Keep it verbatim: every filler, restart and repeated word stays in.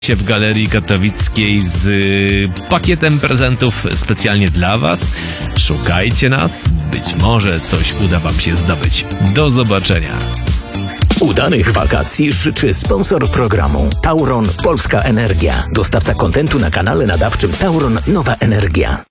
się w Galerii Katowickiej z pakietem prezentów specjalnie dla Was. Szukajcie nas, być może coś uda Wam się zdobyć. Do zobaczenia. Udanych wakacji życzy sponsor programu Tauron Polska Energia. Dostawca kontentu na kanale nadawczym Tauron Nowa Energia.